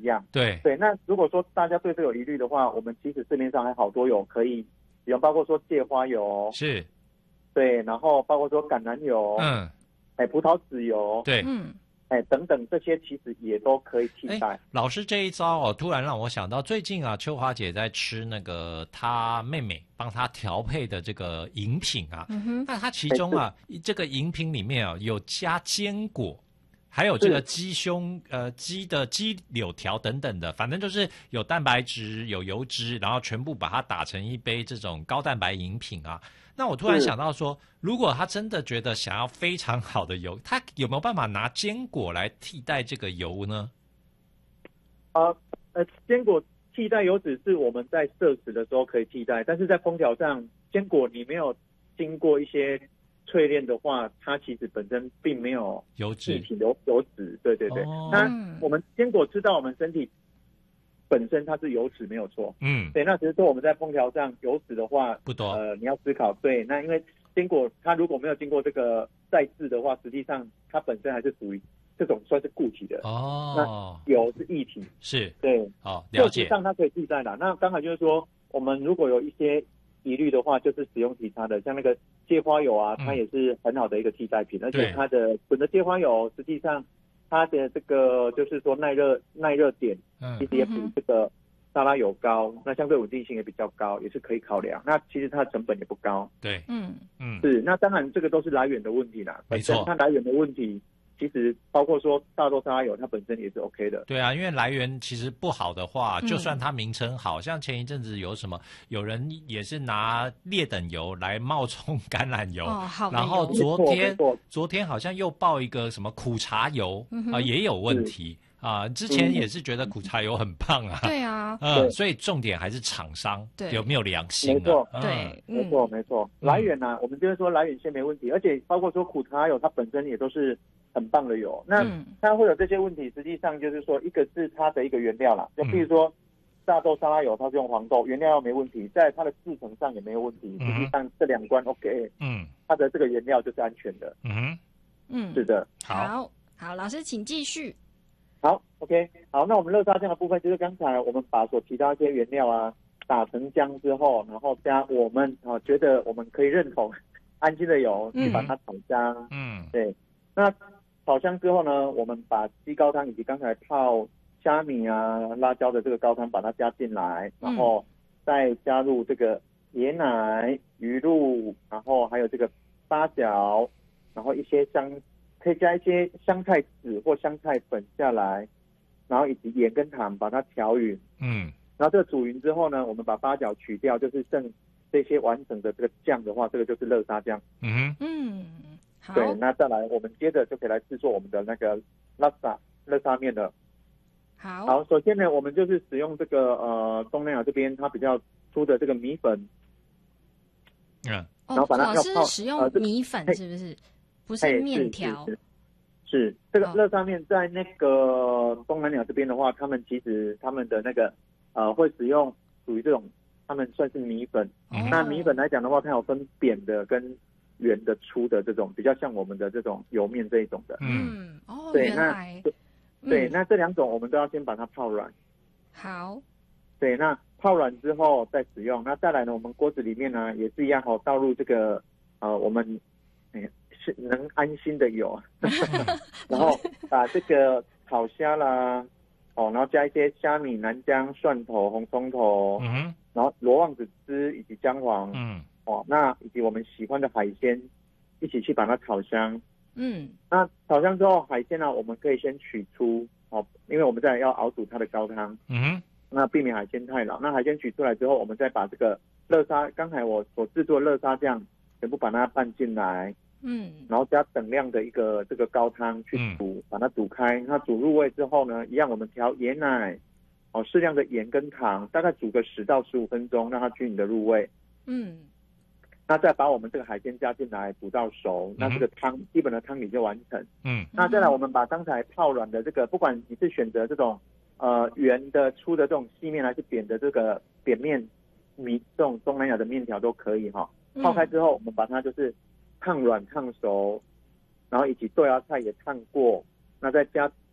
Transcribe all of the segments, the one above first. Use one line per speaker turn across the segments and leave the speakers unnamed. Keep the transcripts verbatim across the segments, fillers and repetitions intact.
样。
对
对，那如果说大家对这个有疑虑的话，我们其实市面上还好多有可以使用，包括说芥花油，
是，
对，然后包括说橄榄油，
嗯，
哎，葡萄籽油，
对，
嗯，
哎，等等，这些其实也都可以替代。
老师这一招哦，突然让我想到，最近啊，秋华姐在吃那个她妹妹帮她调配的这个饮品啊，
嗯哼，
那它其中啊，这个饮品里面啊有加坚果。还有这个鸡胸，呃，鸡的鸡柳条等等的，反正就是有蛋白质、有油脂，然后全部把它打成一杯这种高蛋白饮品啊。那我突然想到说，如果他真的觉得想要非常好的油，他有没有办法拿坚果来替代这个油呢？
啊，呃，坚果替代油脂是我们在摄食的时候可以替代，但是在烹调上，坚果你没有经过一些淬炼的话，它其实本身并没有
油脂，
油油脂，对对对。
哦、
那我们坚果吃到我们身体本身它是油脂没有错，
嗯，
对。那只是说我们在烹调上油脂的话
不多，
呃，你要思考，对。那因为坚果它如果没有经过这个再制的话，实际上它本身还是属于这种算是固体的
哦。
那油是液体，
是，
对，
哦，了解。
事实上它可以替代的。那刚才就是说，我们如果有一些疑虑的话，就是使用其他的，像那个芥花油啊，它也是很好的一个替代品，嗯、而且它的纯的芥花油，实际上它的这个就是说耐热耐热点，其实也比这个沙拉油高，那相对稳定性也比较高，也是可以考量。那其实它的成本也不高，
对，
嗯
嗯，
是。那当然这个都是来源的问题啦，
没错，
它来源的问题。其实包括说大豆沙拉油，它本身也是 OK 的。
对啊，因为来源其实不好的话，
嗯、
就算它名称好，像前一阵子有什么，有人也是拿劣等油来冒充橄榄油，
哦、好
然后昨天昨天好像又爆一个什么苦茶油啊、
嗯
呃，也有问题啊。之前也是觉得苦茶油很棒啊，
对啊，
嗯，所以重点还是厂商有没有良心、啊，
没错，
对，
嗯、没错没错。来源呢、啊，我们就是说来源先没问题，而且包括说苦茶油，它本身也都是很棒的油，那它会有这些问题，实际上就是说，一个是它的一个原料啦，就比如说大豆沙拉油，它是用黄豆，原料没问题，在它的制成上也没有问题，实际上这两关 OK， 嗯，它的这个原料就是安全的，
嗯
嗯，
是的，
好，好，老师请继续。
好 ，OK， 好，那我们热沙酱的部分就是刚才我们把所提到一些原料啊打成浆之后，然后加我们啊觉得我们可以认同安心的油去把它炒香，嗯，对，那炒香之后呢，我们把鸡高汤以及刚才泡虾米啊、辣椒的这个高汤把它加进来，然后再加入这个椰奶、鱼露，然后还有这个八角，然后一些香，可以加一些香菜籽或香菜粉下来，然后以及盐跟糖把它调匀，嗯，然后这个煮匀之后呢，我们把八角取掉，就是剩这些完整的这个酱的话，这个就是热沙酱，嗯
嗯。
对，那再来，我们接着就可以来制作我们的那个拉萨热沙面了。
好，
好，首先呢，我们就是使用这个呃东南亚这边它比较粗的这个米粉，
嗯，
然
后把它
要泡，是使用米粉是不是？呃、不是面条。
是, 是, 是, 是这个热沙面在那个东南亚这边的话，他们其实他们的那个呃会使用属于这种，他们算是米粉。哦、那米粉来讲的话，它有分扁的跟圆的、粗的这种，比较像我们的这种油面这一种的。
嗯，哦，
对，
原来，
对，
嗯、
那这两种我们都要先把它泡软。
好。
对，那泡软之后再使用。那再来呢，我们锅子里面呢也是一样哦，倒入这个呃我们哎是能安心的油，然后把这个炒虾啦，哦，然后加一些虾米、南姜、蒜头、红葱头，嗯，然后罗望子汁以及姜黄，嗯。哦，那以及我们喜欢的海鲜，一起去把它炒香。嗯，那炒香之后，海鲜呢，我们可以先取出哦，因为我们再来要熬煮它的高汤。嗯哼，那避免海鲜太老。那海鲜取出来之后，我们再把这个热沙，刚才我所制作的热沙酱，全部把它拌进来。嗯，然后加等量的一个这个高汤去煮，嗯、把它煮开。那煮入味之后呢，一样我们调椰奶，哦，适量的盐跟糖，大概煮个十到十五分钟，让它均匀的入味。嗯。那再把我们这个海鲜加进来煮到熟，那这个汤基本的汤底就完成。嗯，那再来我们把刚才泡软的这个，不管你是选择这种呃圆的、粗的这种细面，还是扁的这个扁面米，这种东南亚的面条都可以哈。泡开之后，我们把它就是烫软烫熟，然后以及豆芽菜也烫过，那再加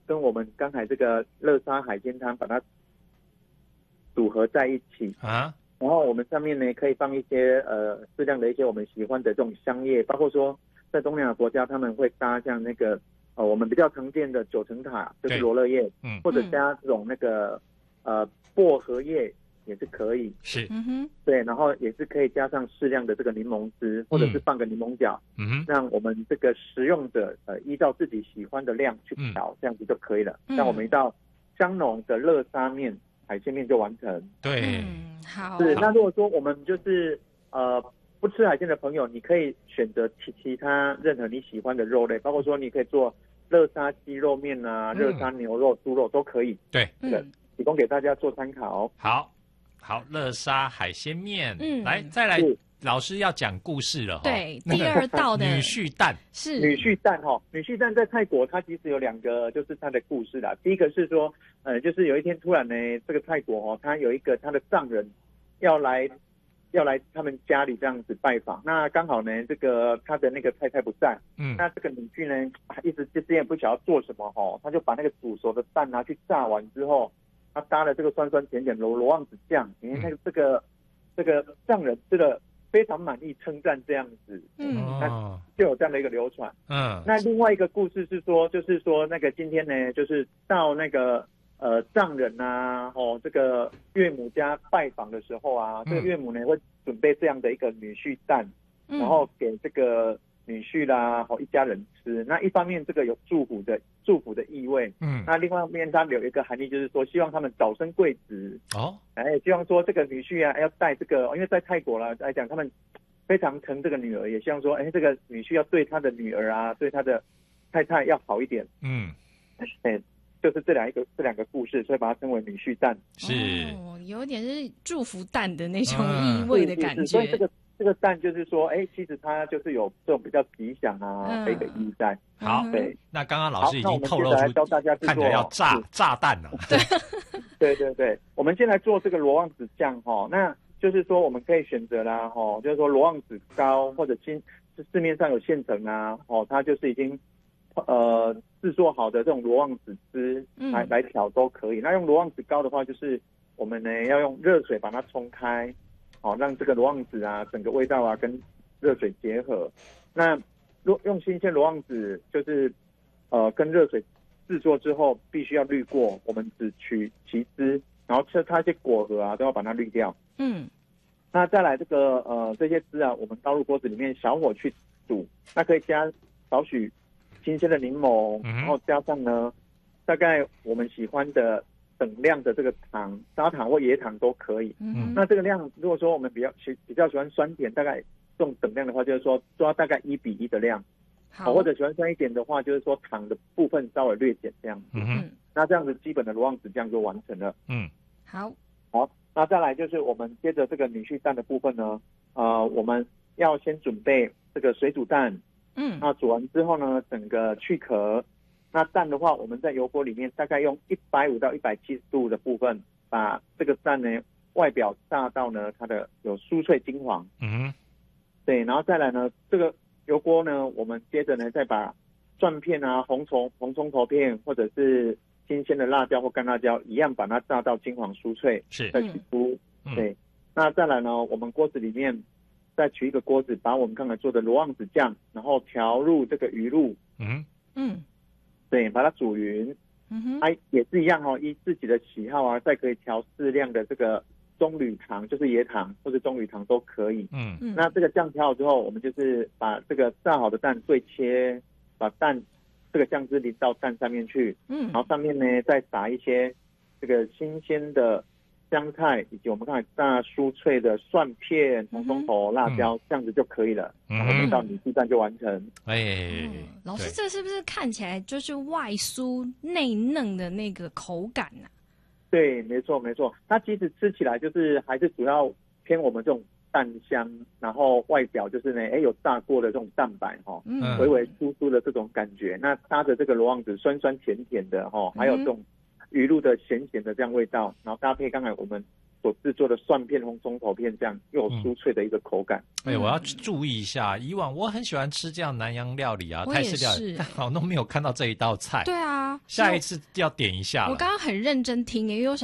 跟我们刚才这个乐沙海鲜汤把它组合在一起
啊，
然后我们上面呢可以放一些呃适量的一些我们喜欢的这种香叶，包括说在东南亚国家他们会搭像那个呃我们比较常见的九层塔，就是罗勒叶，
嗯，
或者加这种那个呃薄荷叶也是可以，
是，
嗯哼，
对，然后也是可以加上适量的这个柠檬汁，或者是放个柠檬角，
嗯哼，
让我们这个食用者呃依照自己喜欢的量去调，
嗯、
这样子就可以了。
嗯、
像我们一道香浓的乐沙面海鲜面就完成。
对，
嗯，好，
是。那如果说我们就是呃不吃海鲜的朋友，你可以选择其其他任何你喜欢的肉类，包括说你可以做乐沙鸡肉面啊、
嗯、
乐沙牛肉、猪肉都可以。
对，
这个提供给大家做参考。
好。好，乐沙海鲜面，
嗯，
来再来，老师要讲故事了哈。
对，第二道的
女婿蛋
是
女婿蛋哈，女婿蛋在泰国它其实有两个，就是它的故事啦。第一个是说，呃，就是有一天突然呢，这个泰国哦，他有一个他的丈人要来要来他们家里这样子拜访，那刚好呢，这个他的那个太太不在，
嗯，
那这个女婿呢，一直之前也不晓得做什么哈，他就把那个煮熟的蛋拿去炸完之后。他搭了这个酸酸甜甜的罗望子酱，因为那个这个这个丈人吃了非常满意，称赞这样子，
嗯，
那就有这样的一个流传。
嗯，
那另外一个故事是说，就是说那个今天呢，就是到那个呃丈人啊，哦这个岳母家拜访的时候啊，
嗯、
这个岳母呢会准备这样的一个女婿蛋，
嗯、
然后给这个女婿啦，哦一家人吃。那一方面这个有祝福的祝福的意味，
嗯，
那另外一方面它有一个含义，就是说希望他们早生贵子。
哦，
哎，希望说这个女婿啊要带这个，因为在泰国啦来讲，他们非常疼这个女儿，也希望说，哎，这个女婿要对他的女儿啊，对他的太太要好一点。
嗯，
哎，就是这两一个这两个故事，所以把它称为女婿蛋。
是，
哦，有点是祝福蛋的那种意味的感觉。
嗯、是是是所以这个。这个蛋就是说，哎，其实它就是有这种比较吉祥啊的一个意义在。
好，
对。
那刚刚老师已经透露出，
教大家
看起来要炸炸蛋了。
对，
对对对，我们先来做这个罗望子酱哈，那就是说我们可以选择啦哈，就是说罗望子膏或者新市面上有现成啊，哦，它就是已经呃制作好的这种罗望子汁来、嗯、来调都可以。那用罗望子膏的话，就是我们呢要用热水把它冲开。好，让这个罗望子啊，整个味道啊跟热水结合。那用新鲜罗望子，就是呃跟热水制作之后，必须要滤过，我们只取其汁，然后吃它一些果核啊都要把它滤掉。
嗯，
那再来这个呃这些汁啊，我们倒入锅子里面，小火去煮。那可以加少许新鲜的柠檬，
嗯、
然后加上呢大概我们喜欢的。等量的这个糖，砂糖或椰糖都可以。
嗯，
那这个量，如果说我们比较喜比较喜欢酸甜，大概这种等量的话，就是说抓大概一比一的量。
好，
或者喜欢酸一点的话，就是说糖的部分稍微略减这样子。
嗯，
那这样子基本的罗望子酱就完成了。
嗯，
好，
好，那再来就是我们接着这个女婿蛋的部分呢，呃，我们要先准备这个水煮蛋。
嗯，
那煮完之后呢，整个去壳。那蛋的话，我们在油锅里面大概用一百五到一百七十度的部分，把这个蛋呢外表炸到呢它的有酥脆金黄。
嗯，
对，然后再来呢，这个油锅呢，我们接着呢再把蒜片啊、红葱、红葱头片或者是新鲜的辣椒或干辣椒一样把它炸到金黄酥脆，
是
再取出。
嗯、
对，那再来呢，我们锅子里面再取一个锅子，把我们刚才做的罗望子酱，然后调入这个鱼露。
嗯
嗯。
对，把它煮匀，
嗯哼，
哎、啊，也是一样哦，依自己的喜好啊，再可以调适量的这个棕榈糖，就是椰糖或者棕榈糖都可以。
嗯
嗯，那这个酱调好之后，我们就是把这个炸好的蛋对切，把蛋这个酱汁淋到蛋上面去，
嗯，
然后上面呢再撒一些这个新鲜的香菜，以及我们刚才炸酥脆的蒜片、红葱头、辣椒，这样子就可以了。
嗯，
然后这道女婿蛋就完成。
哎、
嗯，老师，这是不是看起来就是外酥内嫩的那个口感呢、啊？
对，没错没错，它其实吃起来就是还是主要偏我们这种蛋香，然后外表就是呢，哎有炸过的这种蛋白哈，
嗯，
微微酥酥的这种感觉。那搭着这个罗望子酸酸甜甜的哈，还有这种鱼露的咸咸的这样味道，然后搭配刚才我们所制作的蒜片、红葱头片这样又有酥脆的一个口感。
哎、欸，我要注意一下，以往我很喜欢吃这样南洋料理啊、泰式料理，但好像都没有看到这一道菜。
对啊，
下一次要点一下了。
我刚刚很认真听，因为我想